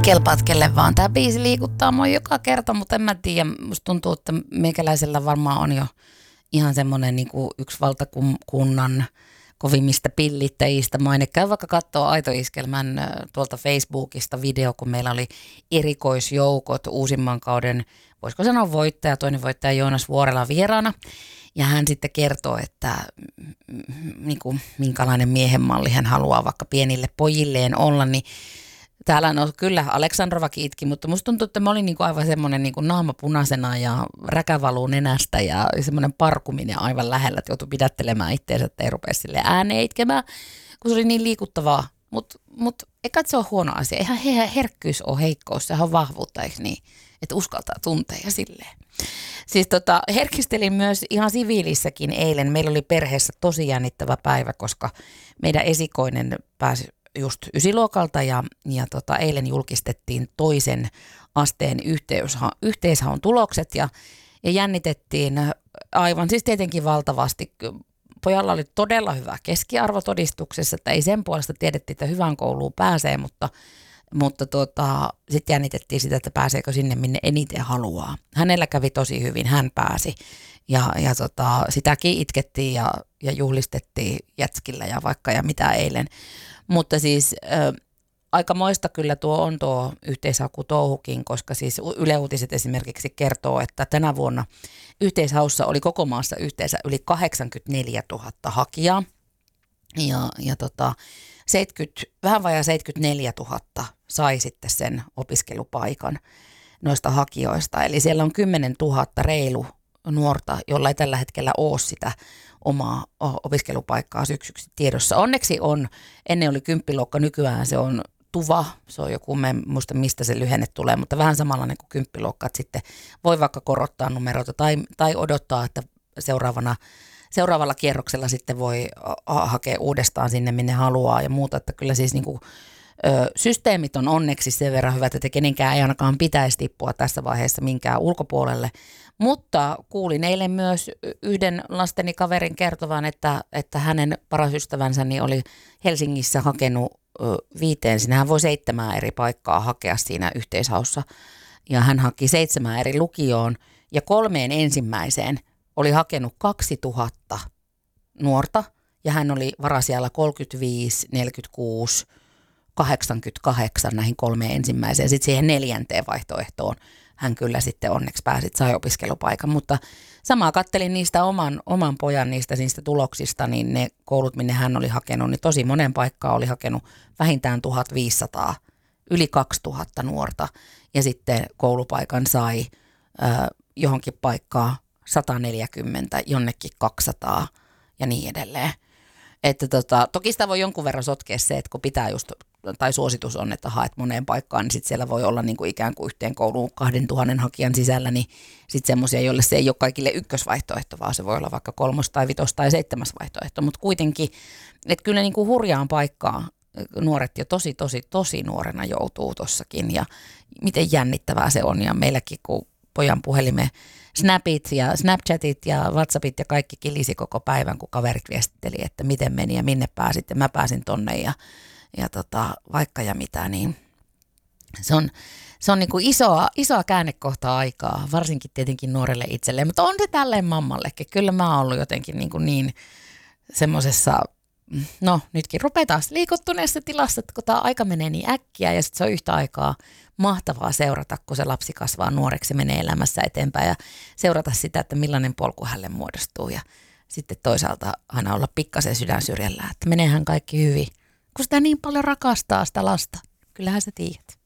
Askelpatkelle vaan. Tämä biisi liikuttaa mua joka kerta, mutta en mä tiedä. Musta tuntuu, että meikäläisellä varmaan on jo ihan semmoinen niin kuin yksi valtakunnan kovimmista pillittäjistä maine. Käy vaikka katsoa Aito Iskelmän tuolta Facebookista video, kun meillä oli erikoisjoukot uusimman kauden, voisiko sanoa voittaja, toinen voittaja Joonas Vuorela vieraana. Ja hän sitten kertoo, että niin kuin, minkälainen miehenmalli hän haluaa vaikka pienille pojilleen olla, niin täällä no kyllä Aleksandrovakin itki, mutta musta tuntuu, että mä olin niinku aivan semmoinen niinku naama punaisena ja räkävaluu nenästä ja semmoinen parkuminen aivan lähellä, että joutui pidättelemään itseensä, että ei rupea sille ääneen itkemään, kun se oli niin liikuttavaa. Mutta eikä se ole huono asia. Eihän herkkyys ole heikkous, sehän on vahvuutta, eikö niin? Että uskaltaa tuntea ja silleen. Siis herkistelin myös ihan siviilissäkin eilen. Meillä oli perheessä tosi jännittävä päivä, koska meidän esikoinen pääsi just ysiluokalta ja eilen julkistettiin toisen asteen yhteishaun tulokset ja jännitettiin aivan siis tietenkin valtavasti. Pojalla oli todella hyvä keskiarvo todistuksessa, että ei sen puolesta tiedettiin, että hyvään kouluun pääsee, mutta sitten jännitettiin sitä, että pääseekö sinne, minne eniten haluaa. Hänellä kävi tosi hyvin, hän pääsi ja sitäkin itkettiin ja juhlistettiin jätskillä ja vaikka ja mitä eilen. Mutta siis aikamoista kyllä tuo yhteishakutouhukin, koska siis Yle Uutiset esimerkiksi kertoo, että tänä vuonna yhteishaussa oli koko maassa yhteensä yli 84 000 hakijaa ja vähän vajaa 74 000 sai sitten sen opiskelupaikan noista hakijoista. Eli siellä on 10 000 reilu nuorta, jolla ei tällä hetkellä ole sitä omaa opiskelupaikkaa syksyksi tiedossa. Onneksi on, ennen oli 10-luokka, nykyään se on TUVA, se on joku, en muista mistä se lyhenne tulee, mutta vähän samanlainen kuin 10-luokka, että sitten voi vaikka korottaa numeroita tai odottaa, että seuraavalla kierroksella sitten voi hakea uudestaan sinne, minne haluaa ja muuta, että kyllä siis niinku systeemit on onneksi sen verran hyvät, että kenenkään ei ainakaan pitäisi tippua tässä vaiheessa minkään ulkopuolelle. Mutta kuulin eilen myös yhden lasteni kaverin kertovan, että hänen paras ystävänsä niin oli Helsingissä hakenut 5, sinähän voi 7 eri paikkaa hakea siinä yhteishaussa. Ja hän haki 7 eri lukioon ja 3 ensimmäiseen oli hakenut 2000 nuorta ja hän oli varasijalla 35, 46, 88 näihin 3 ensimmäiseen. Sitten siihen 4. vaihtoehtoon hän kyllä sitten onneksi pääsi, sai opiskelupaikan. Mutta samaa kattelin niistä oman pojan niistä tuloksista, niin ne koulut, minne hän oli hakenut, niin tosi monen paikkaa oli hakenut vähintään 1500, yli 2000 nuorta. Ja sitten koulupaikan sai johonkin paikkaan 140, jonnekin 200 ja niin edelleen. Että toki sitä voi jonkun verran sotkea se, että kun pitää just, tai suositus on, että haet moneen paikkaan, niin sitten siellä voi olla niin kuin ikään kuin yhteen kouluun 2000 hakijan sisällä, niin sitten semmoisia, joille se ei ole kaikille ykkösvaihtoehto, vaan se voi olla vaikka 3 tai 5 tai 7 vaihtoehto, mutta kuitenkin, että kyllä niin kuin hurjaan paikkaan nuoret jo tosi nuorena joutuu tossakin ja miten jännittävää se on ja meilläkin kun pojan puhelimeen Snapit ja Snapchatit ja WhatsAppit ja kaikki kilisi koko päivän, kun kaverit viestitteli, että miten meni ja minne pääsit ja mä pääsin tonne ja vaikka ja mitä, niin se on niin kuin isoa käännekohtaa aikaa, varsinkin tietenkin nuorelle itselleen, mutta on se tälleen mammallekin. Kyllä mä oon ollut jotenkin niin semmoisessa, no nytkin rupeaa taas liikuttuneessa tilassa, että kun tämä aika menee niin äkkiä ja sitten se on yhtä aikaa mahtavaa seurata, kun se lapsi kasvaa nuoreksi, menee elämässä eteenpäin ja seurata sitä, että millainen polku hänelle muodostuu ja sitten toisaalta aina olla pikkasen sydän syrjällä, että meneehän kaikki hyvin, kun sitä niin paljon rakastaa sitä lasta. Kyllähän sä tiedät.